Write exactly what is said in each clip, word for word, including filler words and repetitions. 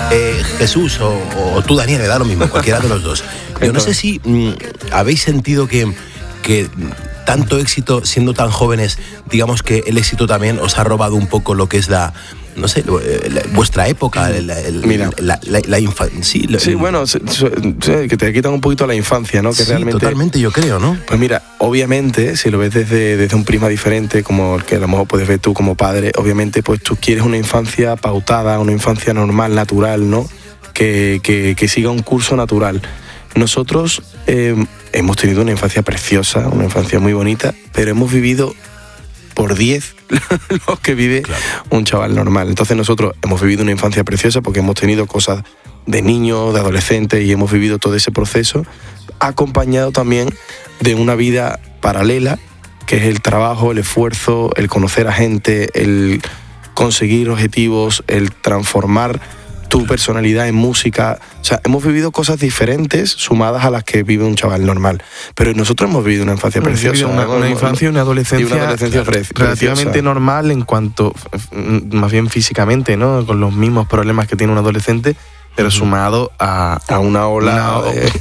Eh, Jesús o, o tú, Daniel, me da lo mismo, cualquiera de los dos. Yo no sé si mm, habéis sentido que, que tanto éxito, siendo tan jóvenes, digamos que el éxito también os ha robado un poco lo que es la... no sé, la, vuestra época, el, el, Mira, la, la, la infancia. Sí, sí el, bueno, se, se, que te quitan un poquito la infancia, ¿no? Que sí, realmente, totalmente, yo creo, ¿no? Pues mira, obviamente, si lo ves desde, desde un prisma diferente, como el que a lo mejor puedes ver tú como padre, obviamente, pues tú quieres una infancia pautada, una infancia normal, natural, ¿no? Que, que, que siga un curso natural. Nosotros eh, hemos tenido una infancia preciosa, una infancia muy bonita, pero hemos vivido por diez lo que vive claro. un chaval normal. Entonces nosotros hemos vivido una infancia preciosa porque hemos tenido cosas de niños, de adolescentes y hemos vivido todo ese proceso, acompañado también de una vida paralela, que es el trabajo, el esfuerzo, el conocer a gente, el conseguir objetivos, el transformar tu personalidad en música. O sea, hemos vivido cosas diferentes sumadas a las que vive un chaval normal. Pero nosotros hemos vivido una infancia hemos preciosa. Una, una infancia y una adolescencia, y una adolescencia claro, pre- relativamente preciosa. Normal en cuanto, más bien físicamente, ¿no? Con los mismos problemas que tiene un adolescente, pero sumado a, a una ola una, de,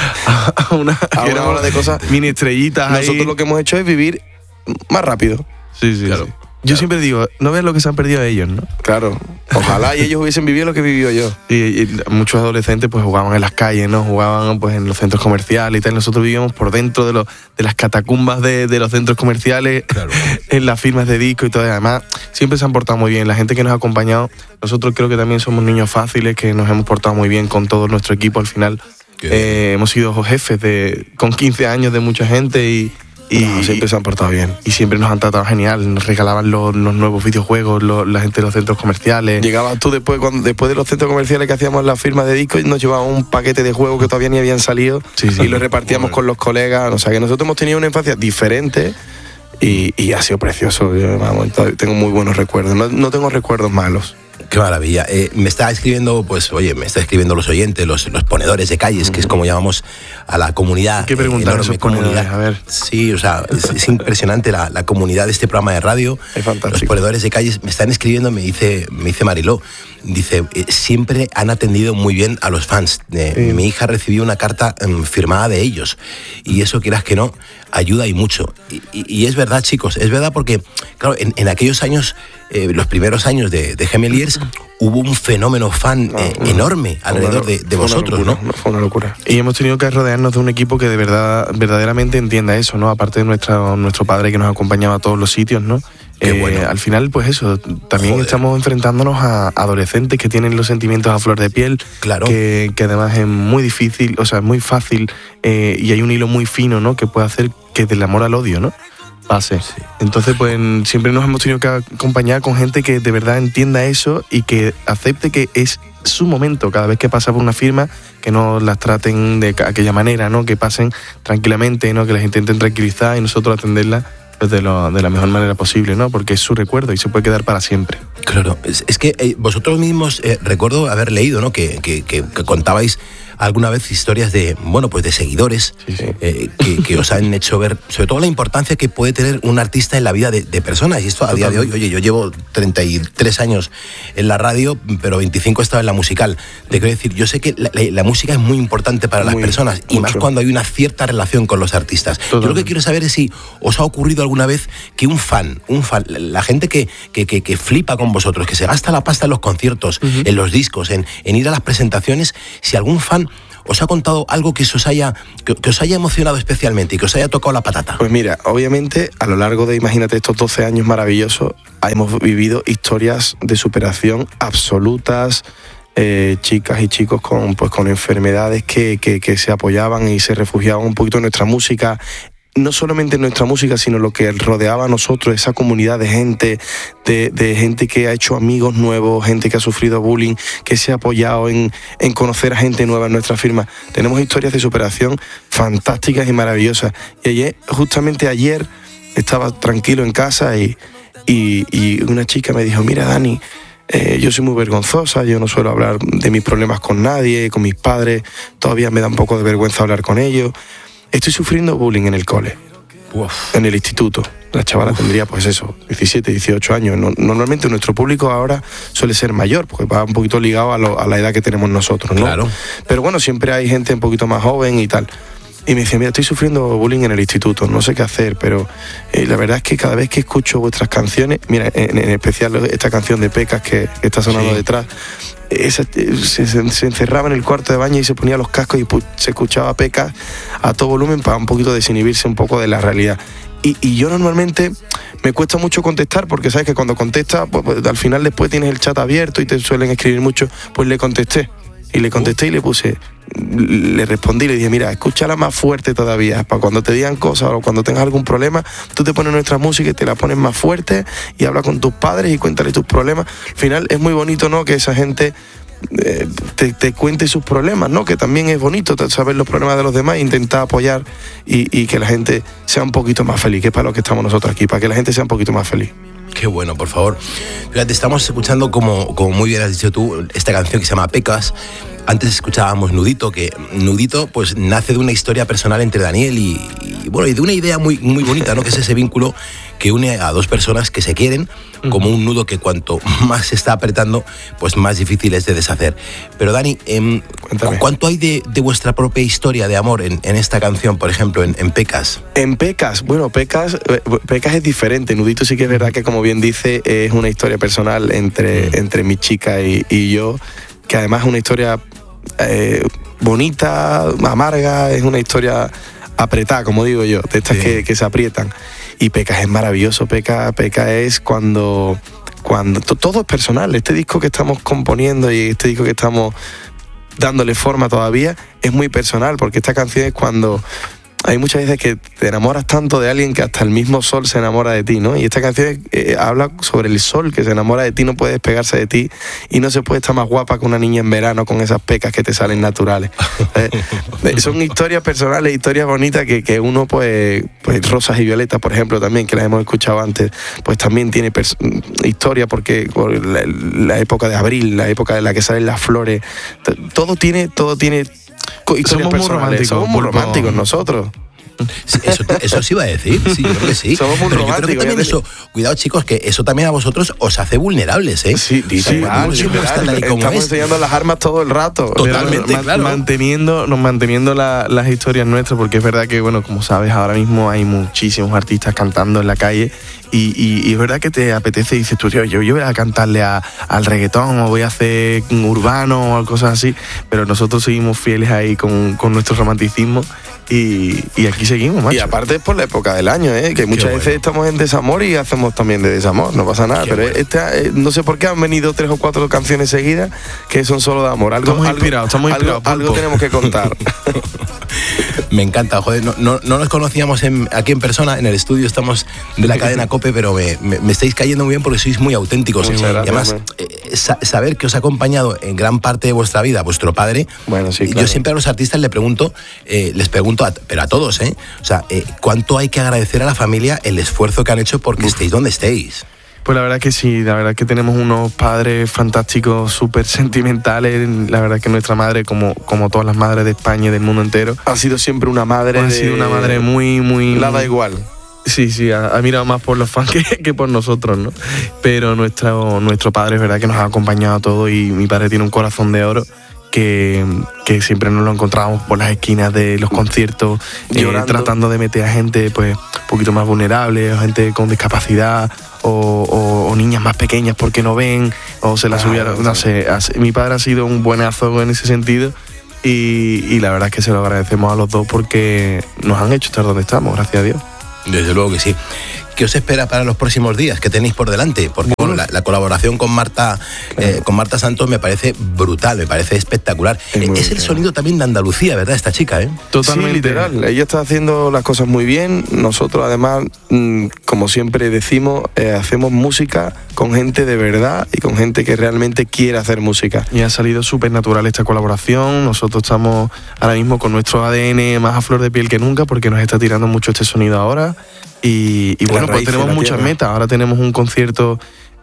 a una, a una ola de cosas. Mini estrellitas. Nosotros ahí. Lo que hemos hecho es vivir más rápido. Sí, sí, claro. sí. Yo claro. siempre digo, no veas lo que se han perdido ellos, ¿no? Claro. Ojalá y ellos hubiesen vivido lo que vivió yo. Y, y muchos adolescentes pues jugaban en las calles, ¿no? Jugaban pues en los centros comerciales y tal. Nosotros vivíamos por dentro de, los, de las catacumbas de, de los centros comerciales, claro. en las firmas de disco y todo. Además, siempre se han portado muy bien. La gente que nos ha acompañado, nosotros creo que también somos niños fáciles, que nos hemos portado muy bien con todo nuestro equipo al final. Eh, hemos sido jefes de, con quince años de mucha gente y... Y no, siempre se han portado bien. Y siempre nos han tratado genial. Nos regalaban los, los nuevos videojuegos, los, la gente de los centros comerciales. Llegabas tú después cuando, después de los centros comerciales que hacíamos la firma de discos, nos llevaban un paquete de juegos que todavía ni habían salido sí, sí, y lo repartíamos bueno. con los colegas. O sea que nosotros hemos tenido una infancia diferente y, y ha sido precioso. Yo, vamos, tengo muy buenos recuerdos. No, no tengo recuerdos malos. Qué maravilla. Eh, me está escribiendo, pues, oye, me está escribiendo los oyentes, los, los ponedores de calles, uh-huh. que es como llamamos a la comunidad. ¿Qué preguntan esos comunidad? A ver. Sí, o sea, es, es impresionante la, la comunidad de este programa de radio. Es fantástico. Los ponedores de calles me están escribiendo, me dice, me dice Mariló, dice, eh, siempre han atendido muy bien a los fans. Eh, sí. Mi hija recibió una carta eh, firmada de ellos y eso, quieras que no, ayuda y mucho. Y, y, y es verdad, chicos, es verdad porque, claro, en, en aquellos años, eh, los primeros años de, de Gemeliers, hubo un fenómeno fan no, eh, no, enorme alrededor una, de, de vosotros, locura, ¿no? Fue una locura. Y hemos tenido que rodearnos de un equipo que de verdad, verdaderamente entienda eso, ¿no? Aparte de nuestra, nuestro padre que nos acompañaba a todos los sitios, ¿no? Qué eh, bueno. Al final, pues eso, también Joder. estamos enfrentándonos a adolescentes que tienen los sentimientos a flor de piel, claro. que, que además es muy difícil, o sea, es muy fácil eh, y hay un hilo muy fino, ¿no? Que puede hacer que del amor al odio, ¿no? Pase. Sí. Entonces, pues siempre nos hemos tenido que acompañar con gente que de verdad entienda eso y que acepte que es su momento cada vez que pasa por una firma, que no las traten de aquella manera, ¿no? Que pasen tranquilamente, ¿no? Que las intenten tranquilizar y nosotros atenderlas pues de, lo, de la mejor manera posible, ¿no? Porque es su recuerdo y se puede quedar para siempre. Claro, es, es que eh, vosotros mismos, eh, recuerdo haber leído, ¿no? Que, que, que, que contabais alguna vez historias de, bueno, pues de seguidores sí, sí. Eh, que, que os han hecho ver, sobre todo la importancia que puede tener un artista en la vida de, de personas. Y esto a día de hoy, oye, yo llevo treinta y tres años en la radio, pero veinticinco he estado en la musical. Te quiero decir, yo sé que la, la, la música es muy importante para muy, las personas y mucho. Más cuando hay una cierta relación con los artistas. Totalmente. Yo lo que quiero saber es si os ha ocurrido alguna vez que un fan, un fan, la gente que, que, que, que flipa con vosotros, que se gasta la pasta en los conciertos, uh-huh. en los discos, en, en ir a las presentaciones, si algún fan os ha contado algo que os haya que, que os haya emocionado especialmente y que os haya tocado la patata. Pues mira, obviamente a lo largo de, imagínate, estos doce años maravillosos, hemos vivido historias de superación absolutas, eh, chicas y chicos con, pues, con enfermedades que, que, que se apoyaban y se refugiaban un poquito en nuestra música. No solamente en nuestra música, sino lo que rodeaba a nosotros, esa comunidad de gente, de, de gente que ha hecho amigos nuevos, gente que ha sufrido bullying, que se ha apoyado en, en conocer a gente nueva en nuestra firma. Tenemos historias de superación fantásticas y maravillosas. Y ayer, justamente ayer, estaba tranquilo en casa y, y, y una chica me dijo, mira, Dani, eh, yo soy muy vergonzosa, yo no suelo hablar de mis problemas con nadie, con mis padres, todavía me da un poco de vergüenza hablar con ellos. Estoy sufriendo bullying en el cole. Uf. En el instituto. La chavala Uf. tendría, pues eso, diecisiete, dieciocho años. No, normalmente nuestro público ahora suele ser mayor, porque va un poquito ligado a, lo, a la edad que tenemos nosotros, ¿no? Claro. Pero bueno, siempre hay gente un poquito más joven y tal. Y me decía, mira, estoy sufriendo bullying en el instituto, no sé qué hacer, pero eh, la verdad es que cada vez que escucho vuestras canciones, mira, en, en especial esta canción de Pecas que, que está sonando sí. detrás, esa, se, se encerraba en el cuarto de baño y se ponía los cascos y pu- se escuchaba Pecas a todo volumen para un poquito desinhibirse un poco de la realidad. Y, y yo normalmente me cuesta mucho contestar porque sabes que cuando contestas, pues, pues, al final después tienes el chat abierto y te suelen escribir mucho, pues le contesté. Y le contesté y le puse, le respondí, le dije, mira, escúchala más fuerte todavía, para cuando te digan cosas o cuando tengas algún problema, tú te pones nuestra música y te la pones más fuerte y habla con tus padres y cuéntale tus problemas. Al final es muy bonito, ¿no?, que esa gente eh, te, te cuente sus problemas, ¿no?, que también es bonito saber los problemas de los demás e intentar apoyar y, y que la gente sea un poquito más feliz, que es para lo que estamos nosotros aquí, para que la gente sea un poquito más feliz. Qué bueno, por favor. Fíjate, estamos escuchando, como, como muy bien has dicho tú, esta canción que se llama Pecas. Antes escuchábamos Nudito, que Nudito pues nace de una historia personal entre Daniel y, y bueno, y de una idea muy, muy bonita, ¿no?, que es ese vínculo que une a dos personas que se quieren, como un nudo que cuanto más se está apretando, pues más difícil es de deshacer. Pero Dani, eh, ¿cuánto hay de, de vuestra propia historia de amor en, en esta canción, por ejemplo, en, en Pecas? En Pecas, bueno, Pecas, Pecas es diferente. Nudito sí que es verdad que, como bien dice, es una historia personal entre, mm. entre mi chica y, y yo, que además es una historia eh, bonita, amarga, es una historia apretada, como digo yo, de estas sí. que, que se aprietan. Y Pecas es maravilloso. Pecas, Pecas es cuando, cuando to, todo es personal. Este disco que estamos componiendo y este disco que estamos dándole forma todavía es muy personal, porque esta canción es cuando hay muchas veces que te enamoras tanto de alguien que hasta el mismo sol se enamora de ti, ¿no? Y esta canción eh, habla sobre el sol que se enamora de ti, no puede despegarse de ti y no se puede estar más guapa que una niña en verano con esas pecas que te salen naturales. Eh, son historias personales, historias bonitas que, que uno, pues, pues Rosas y Violetas, por ejemplo, también, que las hemos escuchado antes, pues también tiene pers- historia porque por la, la época de abril, la época de la que salen las flores, t- todo tiene, todo tiene somos muy románticos, somos muy románticos nosotros. Sí, eso, eso sí iba a decir, sí, yo creo que sí. Somos muy Pero yo románticos. creo que también eso, cuidado chicos, que eso también a vosotros os hace vulnerables, ¿eh? Sí, sí, claro, sí, estamos es. enseñando las armas todo el rato. Totalmente, Pero, claro. Manteniendo, nos manteniendo la, las historias nuestras, porque es verdad que, bueno, como sabes, ahora mismo hay muchísimos artistas cantando en la calle y, y, y es verdad que te apetece y dices tú, yo, yo, yo voy a cantarle a, al reggaetón o voy a hacer urbano o cosas así, pero nosotros seguimos fieles ahí con, con nuestro romanticismo y, y aquí seguimos, macho. Y aparte es por la época del año, ¿eh? Que muchas Qué veces bueno. estamos en desamor y hacemos también de desamor, no pasa nada. Qué pero bueno. esta, eh, no sé por qué han venido tres o cuatro canciones seguidas que son solo de amor. Algo, Estamos algo, inspirados, estamos algo, inspirados, algo Pulpo. tenemos que contar. Me encanta, joder, no, no, no nos conocíamos en, aquí en persona, en el estudio estamos de la cadena COPE, pero me, me, me estáis cayendo muy bien porque sois muy auténticos. Muchas ¿eh? gracias, y además, eh, sa- saber que os ha acompañado en gran parte de vuestra vida vuestro padre. Bueno, sí, Yo claro. siempre a los artistas le pregunto, eh, les pregunto, a, pero a todos, ¿eh? O sea, eh, ¿cuánto hay que agradecer a la familia el esfuerzo que han hecho porque estéis donde estéis? Pues la verdad que sí, la verdad que tenemos unos padres fantásticos, súper sentimentales. La verdad que nuestra madre, como, como todas las madres de España y del mundo entero, Ha sido siempre una madre. ha de- sido una madre muy, muy... La da igual. Sí, sí, ha, ha mirado más por los fans que, que por nosotros, ¿no? Pero nuestro, nuestro padre es verdad que nos ha acompañado a todos y mi padre tiene un corazón de oro que, que siempre nos lo encontrábamos por las esquinas de los conciertos, eh, Llorando. tratando de meter a gente pues un poquito más vulnerable, o gente con discapacidad, o, o, o niñas más pequeñas porque no ven, o se las Claro, subieron, no sí. sé. así- Mi padre ha sido un buenazo en ese sentido. Y, y la verdad es que se lo agradecemos a los dos porque nos han hecho estar donde estamos, gracias a Dios. Desde luego que sí. ¿Qué os espera para los próximos días? ¿Qué tenéis por delante? Porque bueno, la, la colaboración con Marta, Claro. eh, con Marta Santos me parece brutal, me parece espectacular. Es Eh, muy es el bien. sonido también de Andalucía, ¿verdad? Esta chica, ¿eh? Totalmente. Sí, literal. Ella está haciendo las cosas muy bien. Nosotros, además, mm, como siempre decimos, eh, hacemos música con gente de verdad y con gente que realmente quiere hacer música. Y ha salido súper natural esta colaboración. Nosotros estamos ahora mismo con nuestro A D N más a flor de piel que nunca porque nos está tirando mucho este sonido ahora. Y, y La bueno, pues raíz de tenemos la muchas tierra. metas. Ahora tenemos un concierto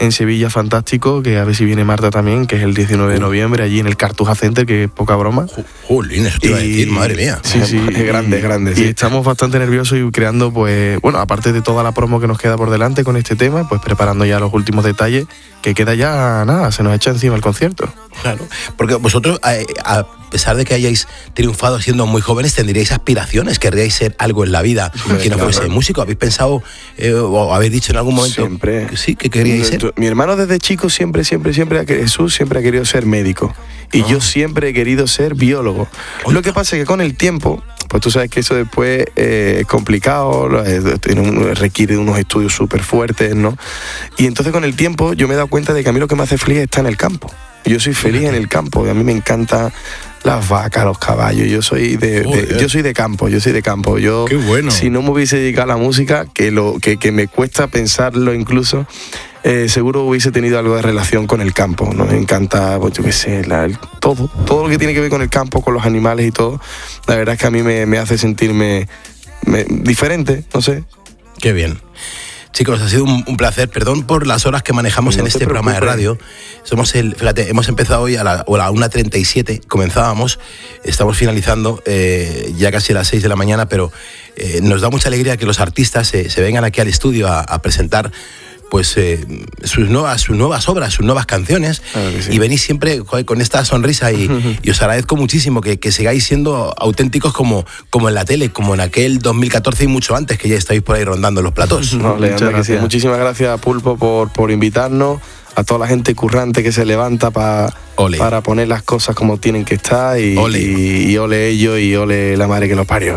en Sevilla fantástico, que a ver si viene Marta también, que es el diecinueve de noviembre, allí en el Cartuja Center, que es poca broma. Jolín, eso te iba a decir, madre mía. Sí, sí, es grande, es grande. Y Sí. estamos bastante nerviosos y creando, pues, bueno, aparte de toda la promo que nos queda por delante con este tema, pues preparando ya los últimos detalles, que queda ya nada, se nos echa encima el concierto. Claro, porque vosotros, eh, a pesar de que hayáis triunfado siendo muy jóvenes, tendríais aspiraciones, querríais ser algo en la vida que no claro. fuese músico. ¿Habéis pensado eh, o habéis dicho en algún momento Siempre. que sí, que queríais ser? Mi hermano desde chico siempre, siempre, siempre, ha querido- Jesús siempre ha querido ser médico. Y Ah. yo siempre he querido ser biólogo. Oiga. Lo que pasa es que con el tiempo, pues tú sabes que eso después eh, es complicado, lo- eh, tiene un- requiere de unos estudios súper fuertes, ¿no? Y entonces con el tiempo yo me he dado cuenta de que a mí lo que me hace feliz es estar en el campo. Yo soy feliz en el campo, y a mí me encantan las vacas, los caballos. Yo soy de, de- Joder. yo soy de campo, yo soy de campo. Yo, Qué bueno. si no me hubiese dedicado a la música, que lo que, que me cuesta pensarlo incluso, eh, seguro hubiese tenido algo de relación con el campo, ¿no? Me encanta, pues yo qué sé, la- el- todo, todo lo que tiene que ver con el campo, con los animales y todo. La verdad es que a mí me, me hace sentirme me- diferente, no sé. Qué bien. Chicos, ha sido un, un placer. Perdón por las horas que manejamos No en te este programa de preocupes. radio. Somos el, fíjate, hemos empezado hoy a la, o a la una treinta y siete, comenzábamos, estamos finalizando eh, ya casi a las seis de la mañana, pero eh, nos da mucha alegría que los artistas se, se vengan aquí al estudio a, a presentar pues eh, sus nuevas sus nuevas obras, sus nuevas canciones, Claro que sí. y venís siempre joder, con esta sonrisa y, y os agradezco muchísimo que, que sigáis siendo auténticos como, como en la tele, como en aquel dos mil catorce y mucho antes, que ya estáis por ahí rondando los platós. No, Muchas Leandro, que sí. gracias. Muchísimas gracias, Pulpo, por, por invitarnos, a toda la gente currante que se levanta pa- Ole. para poner las cosas como tienen que estar y Ole. y, y ole ellos y ole la madre que los parió.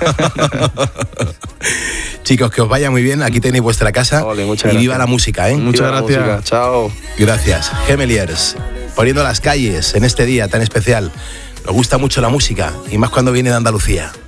Chicos, que os vaya muy bien, aquí tenéis vuestra casa. Ole, muchas y viva gracias. la música, ¿eh? Muchas Viva la gracias. música. Chao. Gracias. Gemeliers, poniendo las calles en este día tan especial. Nos gusta mucho la música y más cuando viene de Andalucía.